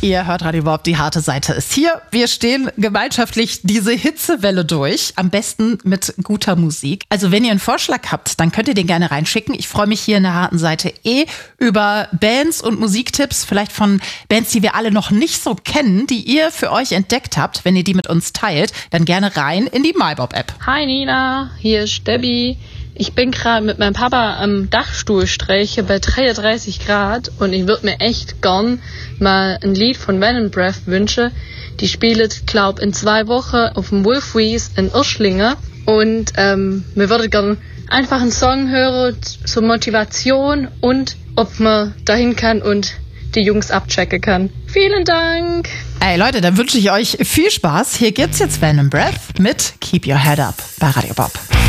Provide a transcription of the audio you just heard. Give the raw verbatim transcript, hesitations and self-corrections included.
Ihr hört Radio Bob, die harte Seite ist hier. Wir stehen gemeinschaftlich diese Hitzewelle durch, am besten mit guter Musik. Also wenn ihr einen Vorschlag habt, dann könnt ihr den gerne reinschicken. Ich freue mich hier in der harten Seite eh über Bands und Musiktipps, vielleicht von Bands, die wir alle noch nicht so kennen, die ihr für euch entdeckt habt. Wenn ihr die mit uns teilt, dann gerne rein in die MyBob-App. Hi Nina, hier ist Debbie. Ich bin gerade mit meinem Papa am Dachstuhl streiche bei dreiunddreißig Grad und ich würde mir echt gern mal ein Lied von Venom Breath wünschen. Die spielt, glaub, in zwei Wochen auf dem Wolfwies in Irschlingen und ähm, mir würde gern einfach einen Song hören zur Motivation und ob man dahin kann und die Jungs abchecken kann. Vielen Dank! Ey Leute, dann wünsche ich euch viel Spaß. Hier gibt's jetzt Venom Breath mit Keep Your Head Up bei Radio Bob.